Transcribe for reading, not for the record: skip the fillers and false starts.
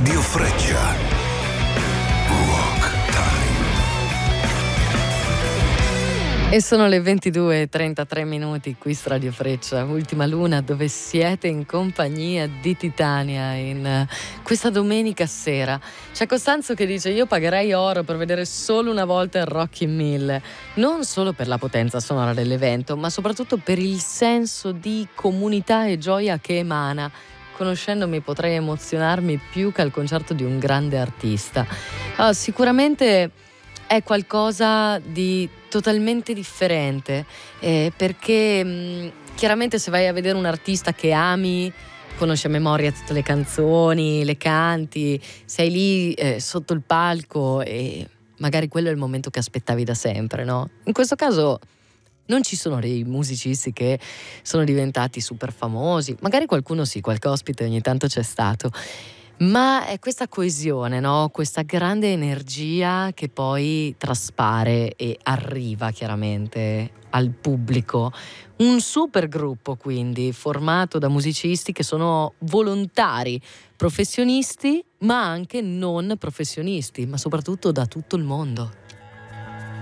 Radio Freccia. Rock Time. E sono le 22:33 qui su Radio Freccia, Ultima Luna, dove siete in compagnia di Titania in questa domenica sera. C'è Costanzo che dice: io pagherei oro per vedere solo una volta il Rock in 1000, non solo per la potenza sonora dell'evento, ma soprattutto per il senso di comunità e gioia che emana. Conoscendomi potrei emozionarmi più che al concerto di un grande artista. Sicuramente è qualcosa di totalmente differente, perché chiaramente se vai a vedere un artista che ami, conosci a memoria tutte le canzoni, le canti, sei lì sotto il palco e magari quello è il momento che aspettavi da sempre, no? In questo caso non ci sono dei musicisti che sono diventati super famosi, magari qualcuno sì, qualche ospite ogni tanto c'è stato, ma è questa coesione, no? Questa grande energia che poi traspare e arriva chiaramente al pubblico. Un super gruppo quindi, formato da musicisti che sono volontari, professionisti, ma anche non professionisti, ma soprattutto da tutto il mondo.